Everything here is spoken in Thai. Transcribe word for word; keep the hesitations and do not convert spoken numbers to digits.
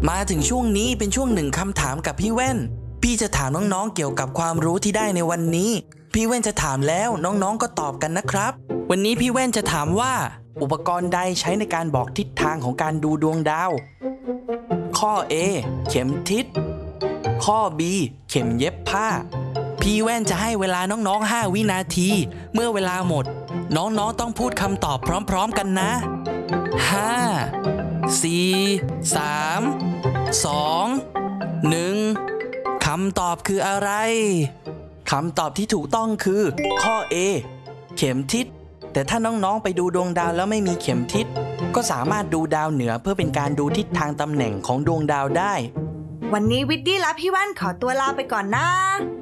มาถึงช่วงนี้เป็นช่วงหนึ่งคำถามกับพี่แว่นพี่จะถามน้องๆเกี่ยวกับความรู้ที่ได้ในวันนี้พี่แว่นจะถามแล้วน้องๆก็ตอบกันนะครับวันนี้พี่แว่นจะถามว่าอุปกรณ์ใดใช้ในการบอกทิศทางของการดูดวงดาวข้อ A เข็มทิศข้อ B เข็มเย็บผ้าพี่แว่นจะให้เวลาน้องๆห้าวินาทีเมื่อเวลาหมดน้องๆต้องพูดคำตอบพร้อมๆกันนะห้า สี่ สาม สอง หนึ่งคำตอบคืออะไรคำตอบที่ถูกต้องคือข้อ A เข็มทิศแต่ถ้าน้องๆไปดูดวงดาวแล้วไม่มีเข็มทิศก็สามารถดูดาวเหนือเพื่อเป็นการดูทิศทางตำแหน่งของดวงดาวได้วันนี้วิดดี้และพี่แว่นขอตัวลาไปก่อนนะ